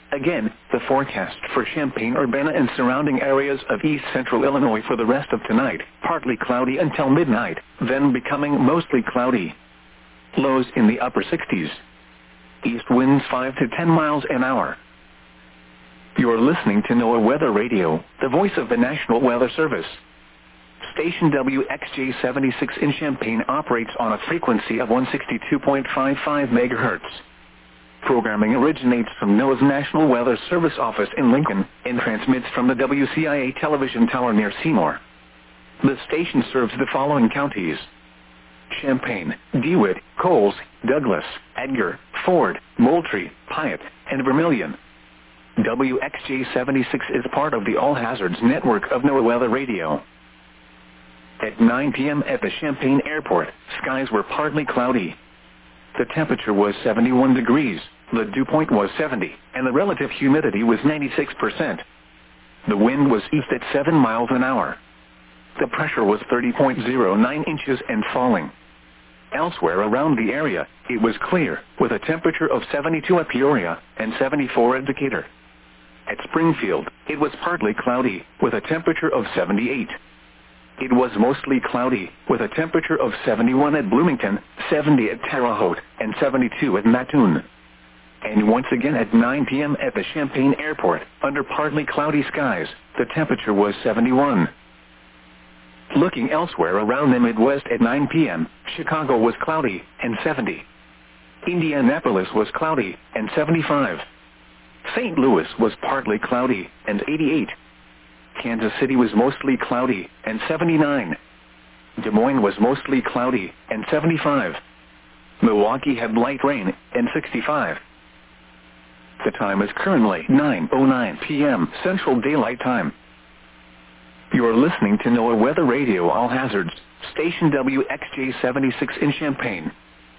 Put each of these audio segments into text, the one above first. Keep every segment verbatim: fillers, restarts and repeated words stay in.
Again, the forecast for Champaign-Urbana and surrounding areas of east central Illinois for the rest of tonight: partly cloudy until midnight, then becoming mostly cloudy. Lows in the upper sixties. East winds five to ten miles an hour. You're listening to NOAA Weather Radio, the voice of the National Weather Service. Station W X J seventy-six in Champaign operates on a frequency of one sixty-two point five five megahertz. Programming originates from NOAA's National Weather Service office in Lincoln and transmits from the W C I A television tower near Seymour. The station serves the following counties: Champaign, DeWitt, Coles, Douglas, Edgar, Ford, Moultrie, Piatt, and Vermilion. W X J seventy-six is part of the All Hazards network of NOAA Weather Radio. At nine p.m. at the Champaign Airport, skies were partly cloudy. The temperature was seventy-one degrees, the dew point was seventy, and the relative humidity was ninety-six percent. The wind was east at seven miles an hour. The pressure was thirty point zero nine inches and falling. Elsewhere around the area, it was clear, with a temperature of seventy-two at Peoria and seventy-four at Decatur. At Springfield, it was partly cloudy, with a temperature of seventy-eight. It was mostly cloudy, with a temperature of seventy-one at Bloomington, seventy at Terre Haute, and seventy-two at Mattoon. And once again at nine p.m. at the Champaign Airport, under partly cloudy skies, the temperature was seventy-one. Looking elsewhere around the Midwest at nine p.m., Chicago was cloudy, and seventy. Indianapolis was cloudy, and seventy-five. Saint Louis was partly cloudy, and eighty-eight. Kansas City was mostly cloudy, and seventy-nine. Des Moines was mostly cloudy, and seventy-five. Milwaukee had light rain, and sixty-five. The time is currently nine oh nine p.m. Central Daylight Time. You're listening to NOAA Weather Radio All Hazards, Station W X J seventy-six in Champaign.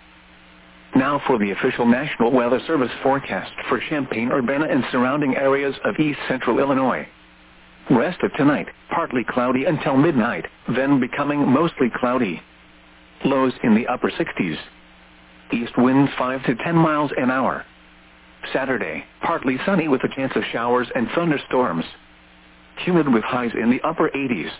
Now for the official National Weather Service forecast for Champaign-Urbana and surrounding areas of east central Illinois. Rest of tonight, partly cloudy until midnight, then becoming mostly cloudy. Lows in the upper sixties. East winds five to ten miles an hour. Saturday, partly sunny with a chance of showers and thunderstorms. Humid with highs in the upper eighties.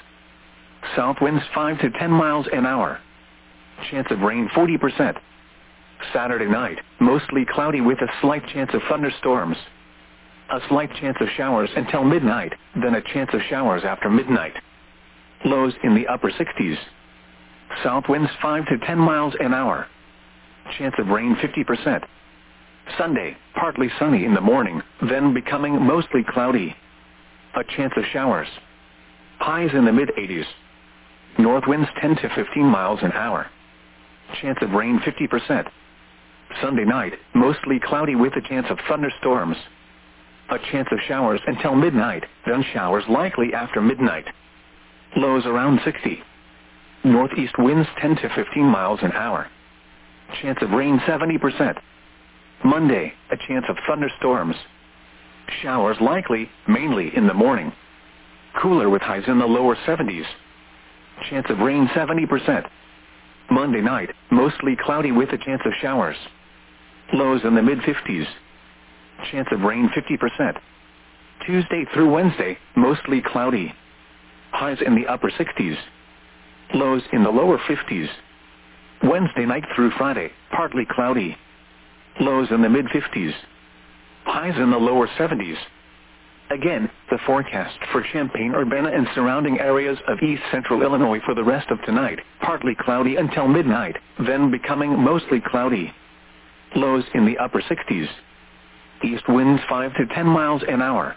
South winds five to ten miles an hour. Chance of rain forty percent. Saturday night, mostly cloudy with a slight chance of thunderstorms. A slight chance of showers until midnight, then a chance of showers after midnight. Lows in the upper sixties. South winds five to ten miles an hour. Chance of rain fifty percent. Sunday, partly sunny in the morning, then becoming mostly cloudy. A chance of showers. Highs in the mid-eighties. North winds ten to fifteen miles an hour. Chance of rain fifty percent. Sunday night, mostly cloudy with a chance of thunderstorms. A chance of showers until midnight, then showers likely after midnight. Lows around sixty. Northeast winds ten to fifteen miles an hour. Chance of rain seventy percent. Monday, a chance of thunderstorms. Showers likely, mainly in the morning. Cooler with highs in the lower seventies. Chance of rain seventy percent. Monday night, mostly cloudy with a chance of showers. Lows in the mid-fifties. Chance of rain fifty percent. Tuesday through Wednesday, mostly cloudy. Highs in the upper sixties. Lows in the lower fifties. Wednesday night through Friday, partly cloudy. Lows in the mid-fifties. Highs in the lower seventies. Again, the forecast for Champaign-Urbana and surrounding areas of east central Illinois for the rest of tonight: partly cloudy until midnight, then becoming mostly cloudy. Lows in the upper sixties. East winds five to ten miles an hour.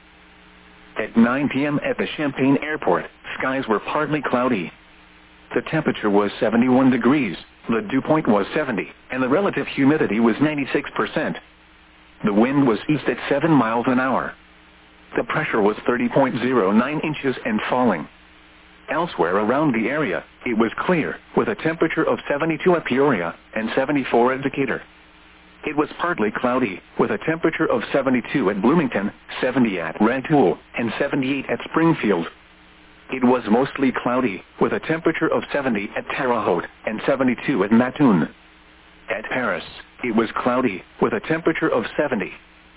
At nine p.m. at the Champaign Airport, skies were partly cloudy. The temperature was seventy-one degrees, the dew point was seventy, and the relative humidity was ninety-six percent. The wind was east at seven miles an hour. The pressure was thirty point zero nine inches and falling. Elsewhere around the area, it was clear, with a temperature of seventy-two at Peoria and seventy-four at Decatur. It was partly cloudy, with a temperature of seventy-two at Bloomington, seventy at Rantoul, and seventy-eight at Springfield. It was mostly cloudy, with a temperature of seventy at Terre Haute and seventy-two at Mattoon. At Paris, it was cloudy, with a temperature of seventy.